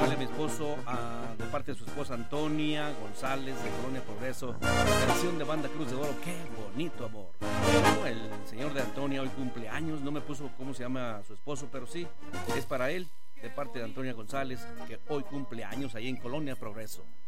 dedicarle a mi esposo, de parte de su esposa Antonia González de Colonia Progreso, canción de Banda Cruz de Oro, qué bonito amor. Bueno, el señor de Antonia hoy cumple años, no me puso cómo se llama su esposo, pero sí, es para él, de parte de Antonia González, que hoy cumple años ahí en Colonia Progreso.